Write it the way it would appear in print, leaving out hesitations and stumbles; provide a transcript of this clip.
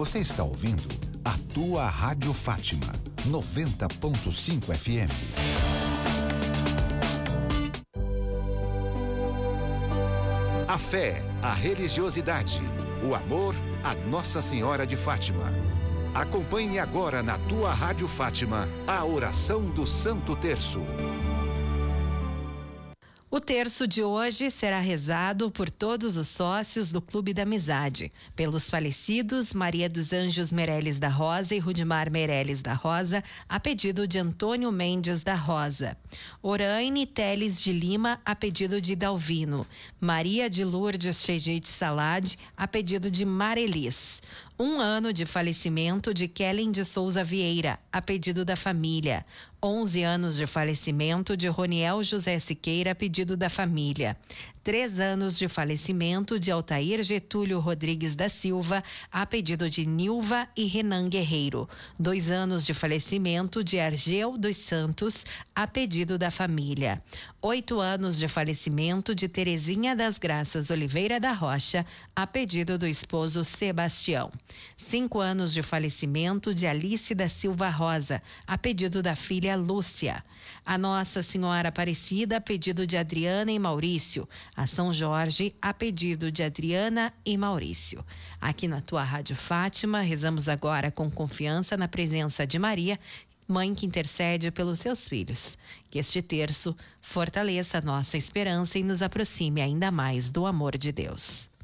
Você está ouvindo a tua Rádio Fátima, 90.5 FM. A fé, a religiosidade, o amor a Nossa Senhora de Fátima. Acompanhe agora na tua Rádio Fátima a oração do Santo Terço. O terço de hoje será rezado por todos os sócios do Clube da Amizade, pelos falecidos Maria dos Anjos Meirelles da Rosa e Rudimar Meirelles da Rosa, a pedido de Antônio Mendes da Rosa. Oraine Teles de Lima, a pedido de Dalvino. Maria de Lourdes Chegite Salad, a pedido de Marelis. 1 ano de falecimento de Kellen de Souza Vieira, a pedido da família. 11 anos de falecimento de Roniel José Siqueira, a pedido da família. 3 anos de falecimento de Altair Getúlio Rodrigues da Silva, a pedido de Nilva e Renan Guerreiro. 2 anos de falecimento de Argel dos Santos, a pedido da família. 8 anos de falecimento de Terezinha das Graças Oliveira da Rocha, a pedido do esposo Sebastião. 5 anos de falecimento de Alice da Silva Rosa, a pedido da filha Lúcia. A Nossa Senhora Aparecida, a pedido de Adriana e Maurício. A São Jorge, a pedido de Adriana e Maurício. Aqui na tua Rádio Fátima, rezamos agora com confiança na presença de Maria, Mãe que intercede pelos seus filhos. Que este terço fortaleça a nossa esperança e nos aproxime ainda mais do amor de Deus.